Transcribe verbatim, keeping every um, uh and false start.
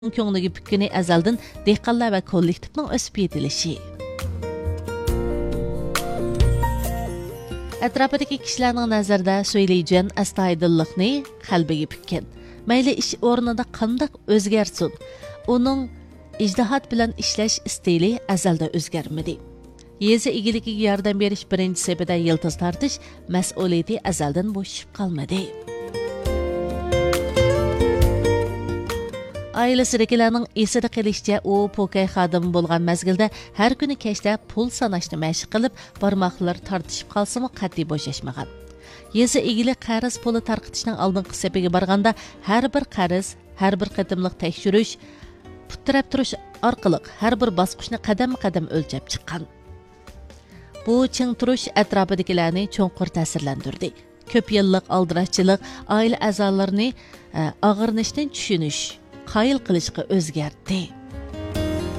ko'ngliga pukkini azaldan dehqonlar va kollektivning o'sib yetilishi. Atrofidagi kishilarning nazarida so'ylaydigan astoydillikni qalbiga pukkan. Mayli ish o'rnida qandoq o'zgarsin, uning ijtihod bilan ishlash istili azalda o'zgarmadi. Yezi egiligiga yordam berish birinchi sepida yiltiz tortish mas'uliyati azaldan bo'shib qolmadi. Ailasidagilarning esida qilishicha, u po'kay xodim bo'lgan mazgilda har kuni kechda pul sanashni mashq qilib, barmoqlar tortishib qolsa-mu qat'iy bo'shashmagan. Yezi egili qarz puli tarqitishning oldingi sepiga borganda har bir qarz, har bir qatimliq tekshirish, putirab turish orqali har bir bosqichni qadam-qadam o'lchab chiqqan. Bu ching turish atrofidagilarni cho'nqur ta'sirlantirdi. Ko'p yillik aldirashchilik oila a'zolarini og'irnishdan tushunish, qayil qilishga o'zgardi.